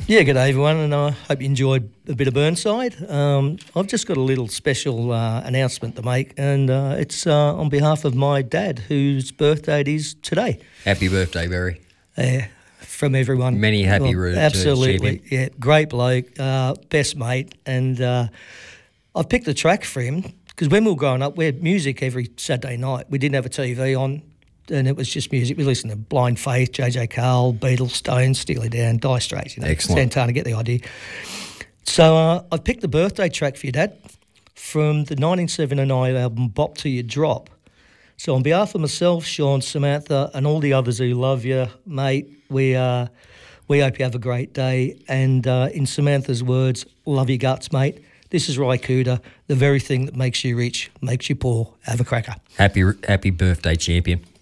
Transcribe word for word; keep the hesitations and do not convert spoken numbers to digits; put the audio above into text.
Yeah, good day everyone, and I hope you enjoyed a bit of Burnside. Um, I've just got a little special uh, announcement to make, and uh, it's uh, on behalf of my dad, whose birthday it is today. Happy birthday, Barry. Uh, from everyone. Many happy well, returns. Absolutely, yeah, great bloke, uh, best mate, and uh, I've picked a track for him because when we were growing up, we had music every Saturday night. We didn't have a T V on. And it was just music. We listened to Blind Faith, J J Cale, Beatles, Stones, Steely Dan, Dire Straits, you know, Excellent. Santana, get the idea. So uh, I've picked the birthday track for your dad from the nineteen seventy-nine album Bop Till You Drop. So on behalf of myself, Sean, Samantha, and all the others who love you, mate, we uh, we hope you have a great day. And uh, in Samantha's words, love your guts, mate. This is Ry Cooder, the very thing that makes you rich, makes you poor. Have a cracker. Happy, happy birthday, champion.